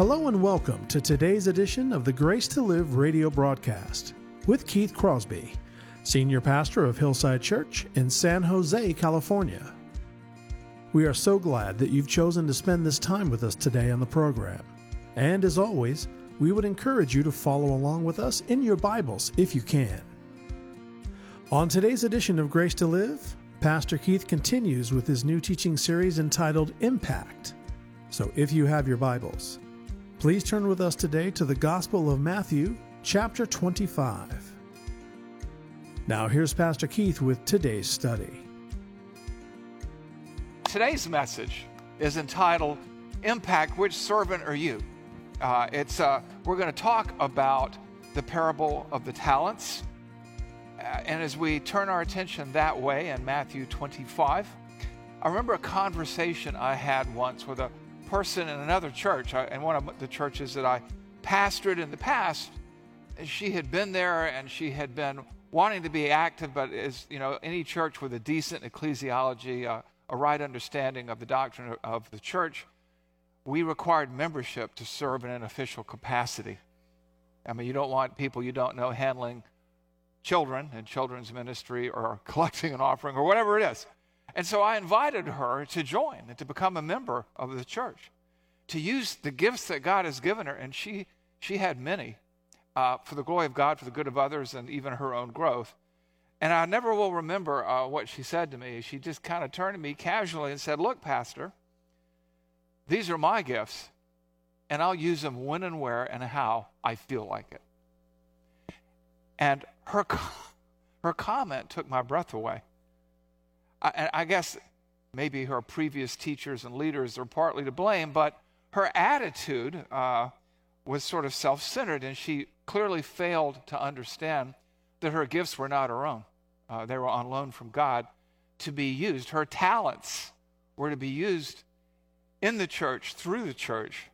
Hello and welcome to today's edition of the Grace to Live radio broadcast with Keith Crosby, Senior Pastor of Hillside Church in San Jose, California. We are so glad that you've chosen to spend this time with us today on the program. And as always, we would encourage you to follow along with us in your Bibles if you can. On today's edition of Grace to Live, Pastor Keith continues with his new teaching series entitled Impact. So if you have your Bibles, please turn with us today to the Gospel of Matthew, chapter 25. Now here's Pastor Keith with today's study. Today's message is entitled Impact. Which servant are you? We're going to talk about the parable of the talents. And as we turn our attention that way in Matthew 25, I remember a conversation I had once with a person in another church, in one of the churches that I pastored in the past. She had been there and she had been wanting to be active, but as you know, any church with a decent ecclesiology, a right understanding of the doctrine of the church, we required membership to serve in an official capacity. I mean, you don't want people you don't know handling children in children's ministry or collecting an offering or whatever it is. And so I invited her to join and to become a member of the church, to use the gifts that God has given her, and she had many, for the glory of God, for the good of others, and even her own growth. And I never will remember what she said to me. She just kind of turned to me casually and said, "Look, Pastor, these are my gifts, and I'll use them when and where and how I feel like it." And her comment took my breath away. I guess maybe her previous teachers and leaders are partly to blame, but her attitude was sort of self-centered, and she clearly failed to understand that her gifts were not her own. They were on loan from God to be used. Her talents were to be used in the church, through the church.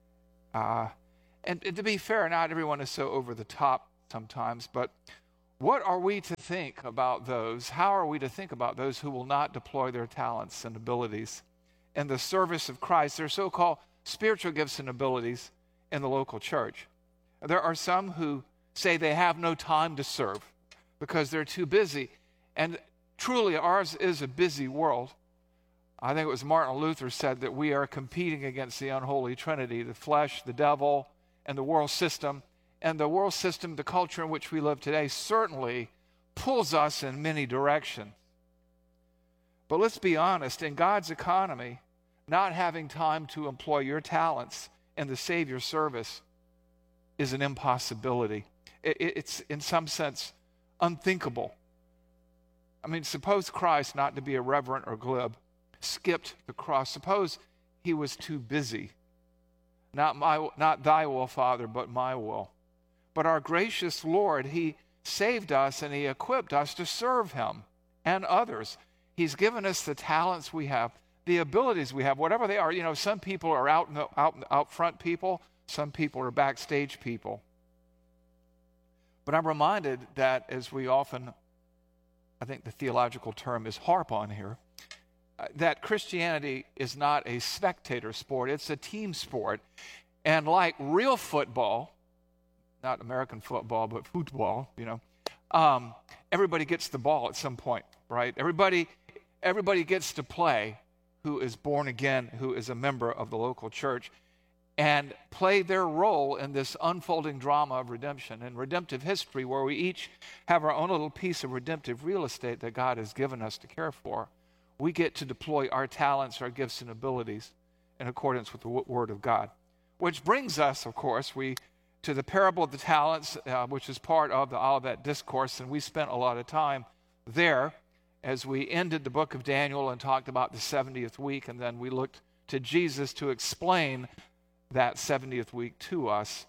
And to be fair, not everyone is so over the top sometimes, but what are we to think about those? How are we to think about those who will not deploy their talents and abilities in the service of Christ, their so-called spiritual gifts and abilities in the local church? There are some who say they have no time to serve because they're too busy. And truly, ours is a busy world. I think it was Martin Luther said that we are competing against the unholy trinity, the flesh, the devil, and the world system. And the world system, the culture in which we live today, certainly pulls us in many directions. But let's be honest, in God's economy, not having time to employ your talents in the Savior's service is an impossibility. It's, in some sense, unthinkable. I mean, suppose Christ, not to be irreverent or glib, skipped the cross. Suppose he was too busy. Not thy will, Father, but my will. But our gracious Lord, he saved us and he equipped us to serve him and others. He's given us the talents we have, the abilities we have, whatever they are. You know, some people are out front people, some people are backstage people. But I'm reminded that, as we often, I think the theological term is harp on here, that Christianity is not a spectator sport, it's a team sport. And like real football, not American football, but football, you know, everybody gets the ball at some point, right? Everybody gets to play who is born again, who is a member of the local church, and play their role in this unfolding drama of redemption and redemptive history, where we each have our own little piece of redemptive real estate that God has given us to care for. We get to deploy our talents, our gifts, and abilities in accordance with the Word of God. Which brings us, of course, to the parable of the talents, which is part of the Olivet Discourse, and we spent a lot of time there as we ended the book of Daniel and talked about the 70th week, and then we looked to Jesus to explain that 70th week to us.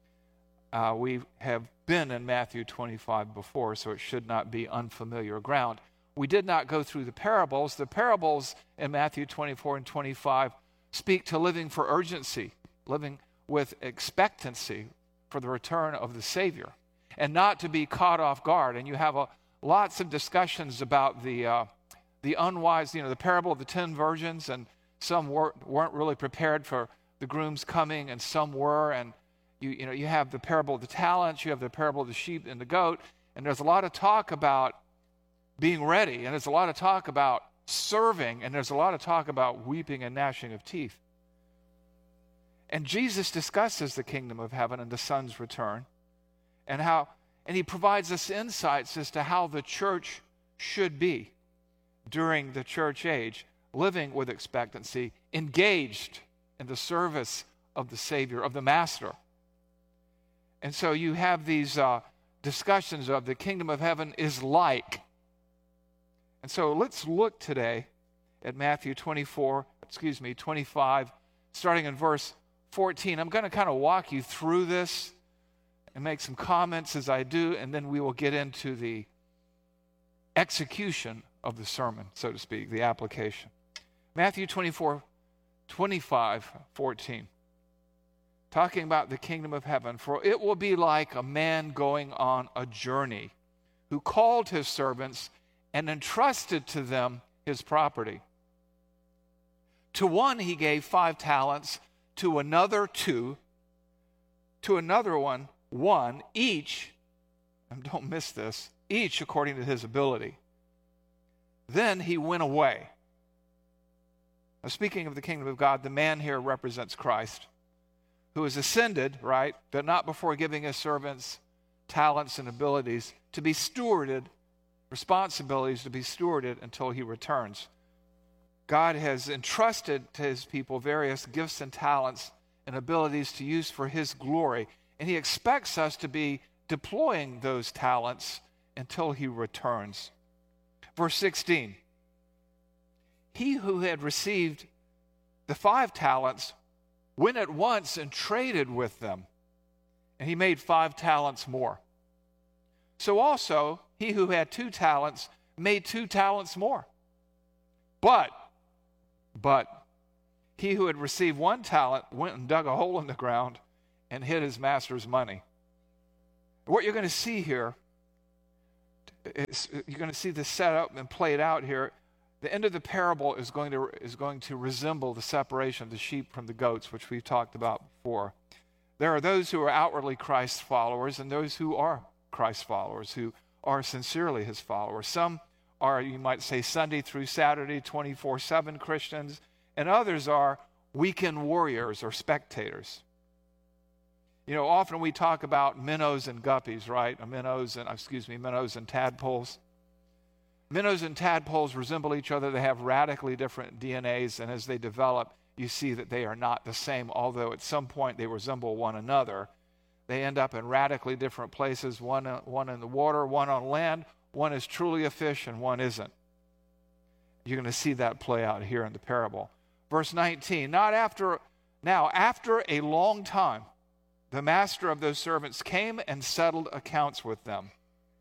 We have been in Matthew 25 before, so it should not be unfamiliar ground. We did not go through the parables. The parables in Matthew 24 and 25 speak to living for urgency, living with expectancy for the return of the Savior, and not to be caught off guard. And you have lots of discussions about the unwise, the parable of the 10 virgins, and some weren't really prepared for the groom's coming, and some were, and you have the parable of the talents, you have the parable of the sheep and the goat, and there's a lot of talk about being ready, and there's a lot of talk about serving, and there's a lot of talk about weeping and gnashing of teeth. And Jesus discusses the kingdom of heaven and the Son's return, and he provides us insights as to how the church should be during the church age, living with expectancy, engaged in the service of the Savior, of the Master. And so you have these discussions of the kingdom of heaven is like. And so let's look today at Matthew 25, starting in verse 14. I'm going to kind of walk you through this and make some comments as I do, and then we will get into the execution of the sermon, so to speak, the application. Matthew 25:14. Talking about the kingdom of heaven. For it will be like a man going on a journey who called his servants and entrusted to them his property. To one he gave 5 talents, to another 2, to another one, each, and don't miss this, each according to his ability. Then he went away. Now, speaking of the kingdom of God, the man here represents Christ, who has ascended, right, but not before giving his servants talents and abilities to be stewarded, responsibilities to be stewarded until he returns. God has entrusted to his people various gifts and talents and abilities to use for his glory, and he expects us to be deploying those talents until he returns. Verse 16, he who had received the 5 talents went at once and traded with them, and he made 5 talents more. So also, he who had 2 talents made 2 talents more. But he who had received 1 talent went and dug a hole in the ground and hid his master's money. What you're going to see here is you're going to see this set up and played out here. The end of the parable is going to resemble the separation of the sheep from the goats, which we've talked about before. There are those who are outwardly Christ's followers and those who are Christ's followers, who are sincerely his followers. Some are, you might say, Sunday through Saturday, 24/7 Christians, and others are weekend warriors or spectators. Often we talk about minnows and guppies, right? Minnows and tadpoles. Minnows and tadpoles resemble each other. They have radically different DNAs, and as they develop, you see that they are not the same, although at some point they resemble one another. They end up in radically different places, one in the water, one on land. One is truly a fish and one isn't. You're going to see that play out here in the parable. Verse 19, after a long time, the master of those servants came and settled accounts with them.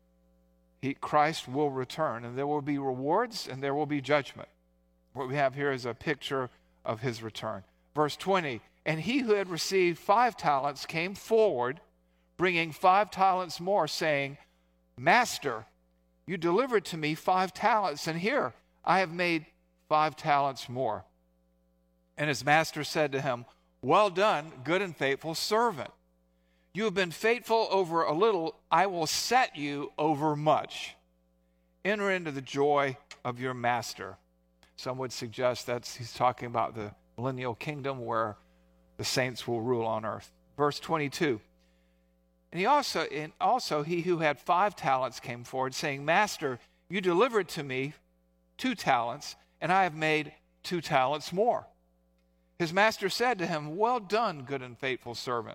Christ will return, and there will be rewards and there will be judgment. What we have here is a picture of his return. Verse 20, and he who had received 5 talents came forward, bringing 5 talents more, saying, Master, you delivered to me 5 talents, and here I have made 5 talents more. And his master said to him, Well done, good and faithful servant. You have been faithful over a little, I will set you over much. Enter into the joy of your master. Some would suggest he's talking about the millennial kingdom where the saints will rule on earth. Verse 22. And also he who had 5 talents came forward, saying, Master, you delivered to me 2 talents, and I have made 2 talents more. His master said to him, Well done, good and faithful servant.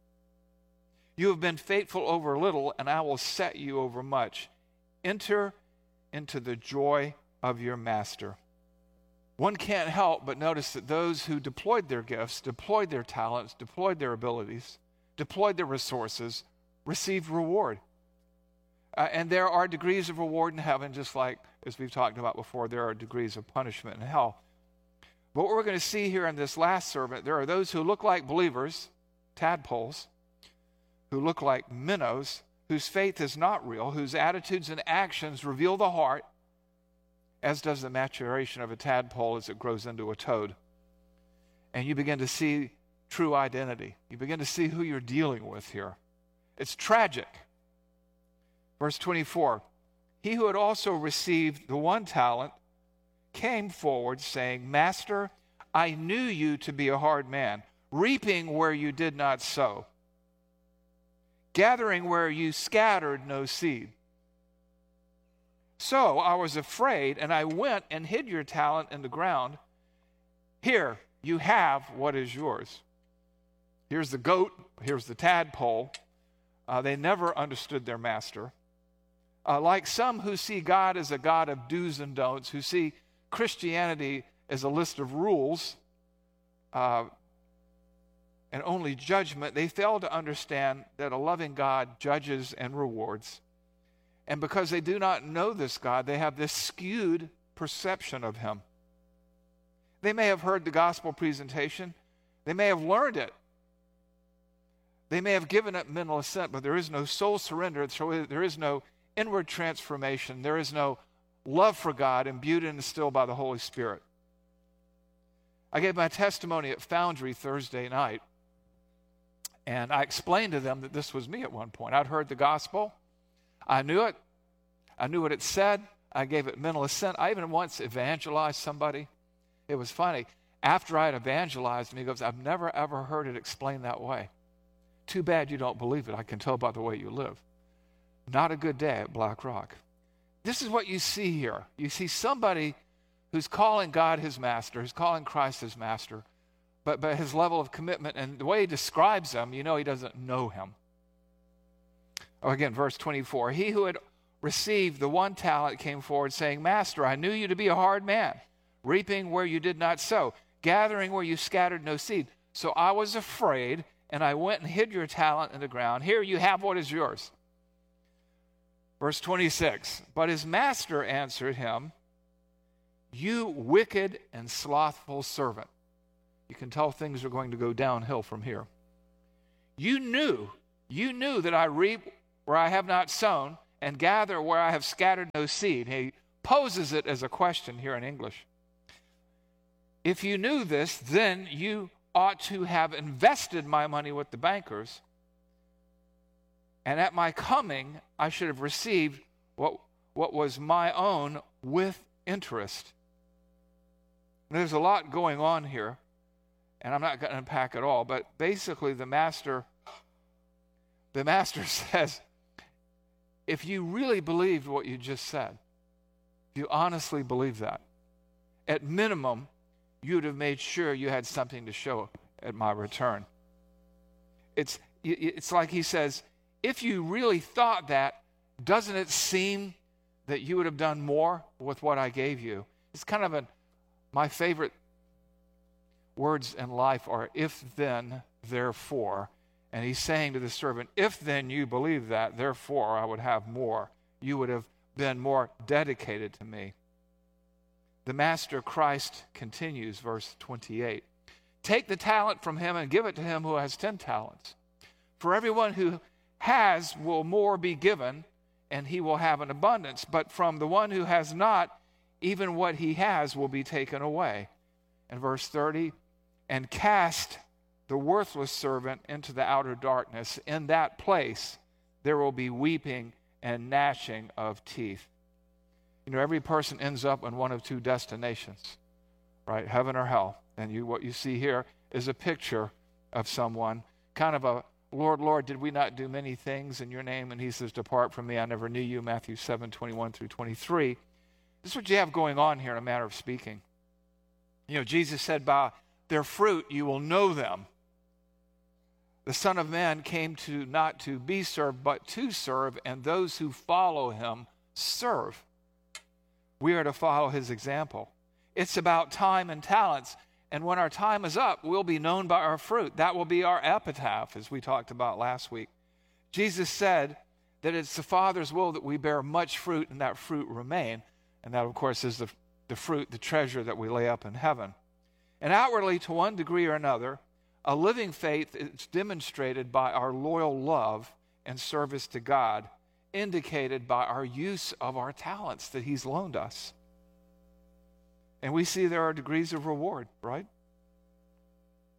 You have been faithful over little, and I will set you over much. Enter into the joy of your master. One can't help but notice that those who deployed their gifts, deployed their talents, deployed their abilities, deployed their resources, received reward. And there are degrees of reward in heaven, just like, as we've talked about before, there are degrees of punishment in hell. But what we're going to see here in this last servant, there are those who look like believers, tadpoles, who look like minnows, whose faith is not real, whose attitudes and actions reveal the heart, as does the maturation of a tadpole as it grows into a toad. And you begin to see true identity. You begin to see who you're dealing with here. It's tragic. Verse 24, he who had also received the 1 talent came forward, saying, Master, I knew you to be a hard man, reaping where you did not sow, gathering where you scattered no seed. So I was afraid, and I went and hid your talent in the ground. Here, you have what is yours. Here's the goat, here's the tadpole. They never understood their master. Like some who see God as a God of do's and don'ts, who see Christianity as a list of rules and only judgment, they fail to understand that a loving God judges and rewards. And because they do not know this God, they have this skewed perception of him. They may have heard the gospel presentation. They may have learned it. They may have given it mental assent, but there is no soul surrender. So there is no inward transformation. There is no love for God imbued and instilled by the Holy Spirit. I gave my testimony at Foundry Thursday night, and I explained to them that this was me at one point. I'd heard the gospel. I knew it. I knew what it said. I gave it mental assent. I even once evangelized somebody. It was funny. After I had evangelized him, he goes, I've never, ever heard it explained that way. Too bad you don't believe it. I can tell by the way you live. Not a good day at Black Rock. This is what you see here. You see somebody who's calling God his master, who's calling Christ his master, but his level of commitment and the way he describes him, you know he doesn't know him. Oh, again, verse 24. He who had received the 1 talent came forward, saying, Master, I knew you to be a hard man, reaping where you did not sow, gathering where you scattered no seed. So I was afraid, and I went and hid your talent in the ground. Here you have what is yours. Verse 26. But his master answered him, You wicked and slothful servant. You can tell things are going to go downhill from here. You knew that I reap where I have not sown, and gather where I have scattered no seed. He poses it as a question here in English. If you knew this, then you ought to have invested my money with the bankers, and at my coming I should have received what was my own with interest. And there's a lot going on here, and I'm not going to unpack it all, but basically the master says, if you really believed what you just said, if you honestly believe that, at minimum, you would have made sure you had something to show at my return. It's like he says, if you really thought that, doesn't it seem that you would have done more with what I gave you? It's kind of my favorite words in life are if, then, therefore. And he's saying to the servant, if then you believe that, therefore I would have more. You would have been more dedicated to me. The master Christ continues, verse 28. Take the talent from him and give it to him who has 10 talents. For everyone who has will more be given, and he will have an abundance. But from the one who has not, even what he has will be taken away. And verse 30, and cast the worthless servant into the outer darkness. In that place there will be weeping and gnashing of teeth. You know, every person ends up in one of two destinations, right? Heaven or hell. And what you see here is a picture of someone, kind of a, Lord, Lord, did we not do many things in your name? And he says, depart from me, I never knew you, Matthew 7:21 through 23. This is what you have going on here in a manner of speaking. You know, Jesus said, by their fruit you will know them. The Son of Man came to not to be served, but to serve, and those who follow him serve. We are to follow his example. It's about time and talents, and when our time is up, we'll be known by our fruit. That will be our epitaph, as we talked about last week. Jesus said that it's the Father's will that we bear much fruit, and that fruit remain, and that, of course, is the fruit, the treasure that we lay up in heaven. And outwardly, to one degree or another, a living faith is demonstrated by our loyal love and service to God, indicated by our use of our talents that he's loaned us. And we see there are degrees of reward, right?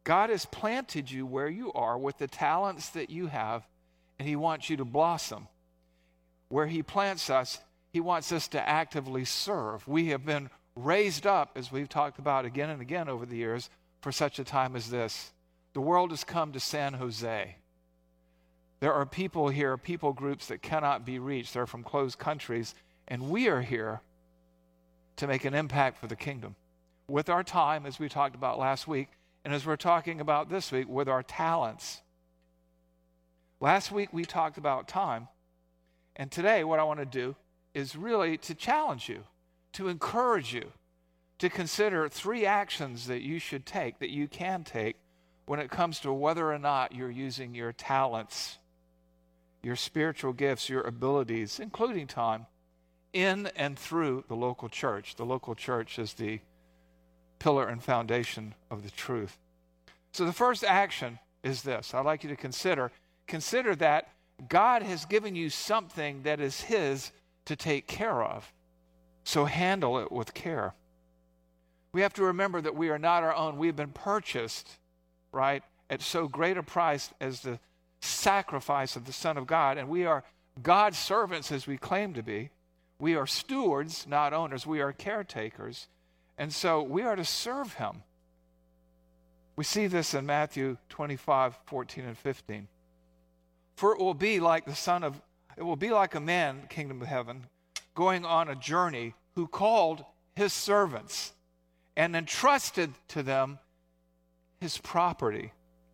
God has planted you where you are with the talents that you have, and he wants you to blossom. Where he plants us, he wants us to actively serve. We have been raised up, as we've talked about again and again over the years, for such a time as this. The world has come to San Jose. There are people here, people groups that cannot be reached. They're from closed countries, and we are here to make an impact for the kingdom. With our time, as we talked about last week, and as we're talking about this week, with our talents. Last week we talked about time, and today what I want to do is really to challenge you, to encourage you, to consider 3 actions that you should take, that you can take, when it comes to whether or not you're using your talents, your spiritual gifts, your abilities, including time, in and through the local church. The local church is the pillar and foundation of the truth. So the first action is this. I'd like you to consider that God has given you something that is his to take care of. So handle it with care. We have to remember that we are not our own. We have been purchased, right, at so great a price as the sacrifice of the Son of God. And we are God's servants as we claim to be. We are stewards, not owners. We are caretakers. And so we are to serve him. We see this in Matthew 25:14 and 15. For it will be like a man, kingdom of heaven, going on a journey, who called his servants and entrusted to them his property.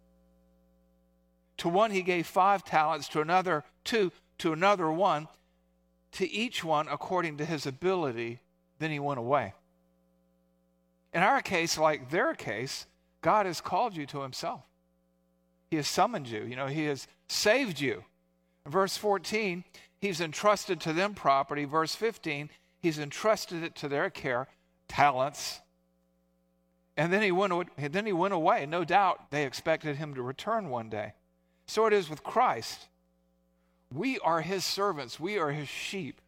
To one he gave 5 talents, to another 2, to another 1, to each one according to his ability. Then he went away. In our case, like their case, God has called you to himself. He has summoned you. He has saved you. In verse 14, he's entrusted to them property. Verse 15, he's entrusted it to their care, talents. And then he went away. No doubt they expected him to return one day. So it is with Christ. We are his servants. We are his sheep.